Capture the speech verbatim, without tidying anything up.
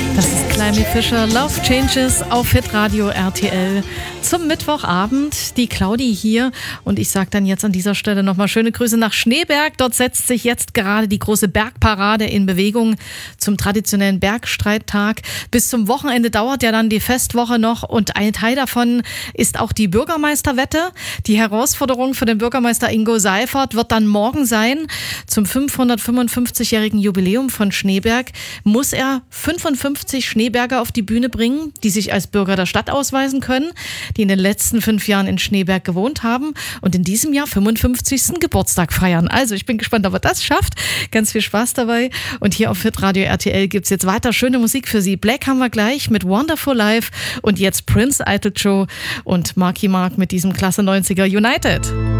Das ist Climby Fisher, Love Changes auf Hitradio R T L zum Mittwochabend. Die Claudi hier und ich sage dann jetzt an dieser Stelle nochmal schöne Grüße nach Schneeberg. Dort setzt sich jetzt gerade die große Bergparade in Bewegung zum traditionellen Bergstreittag. Bis zum Wochenende dauert ja dann die Festwoche noch und ein Teil davon ist auch die Bürgermeisterwette. Die Herausforderung für den Bürgermeister Ingo Seifert wird dann morgen sein. Zum fünfhundertfünfundfünfzigjährigen Jubiläum von Schneeberg muss er fünfundfünfzig Schneeberger auf die Bühne bringen, die sich als Bürger der Stadt ausweisen können, die in den letzten fünf Jahren in Schneeberg gewohnt haben und in diesem Jahr fünfundfünfzigsten Geburtstag feiern. Also ich bin gespannt, ob er das schafft. Ganz viel Spaß dabei. Und hier auf Hitradio R T L gibt es jetzt weiter schöne Musik für Sie. Black haben wir gleich mit Wonderful Life und jetzt Prince Idol Show und Marky Mark mit diesem Klasse neunziger United.